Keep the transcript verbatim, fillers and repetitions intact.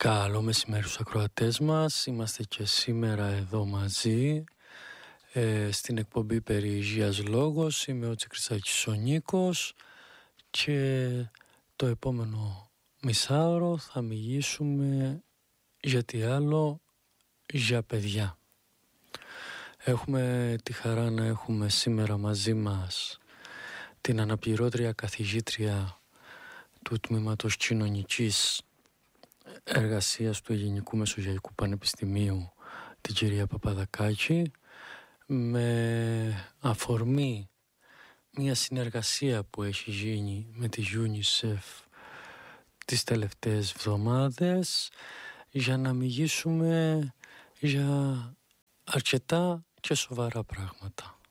Καλό μεσημέρι στους ακροατές μας. Είμαστε και σήμερα εδώ μαζί ε, στην εκπομπή περί υγείας λόγος. Είμαι ο Τσικρισάκης ο Νίκος και το επόμενο μισάωρο θα μιλήσουμε για τι άλλο, για παιδιά. Έχουμε τη χαρά να έχουμε σήμερα μαζί μας την αναπληρώτρια καθηγήτρια του Τμήματος Κοινωνικής Εργασίας του Ελληνικού Μεσογειακού Πανεπιστημίου, την κυρία Παπαδακάκη, με αφορμή μια συνεργασία που έχει γίνει με τη UNICEF τις τελευταίες εβδομάδες για να μιλήσουμε για αρκετά και σοβαρά πράγματα.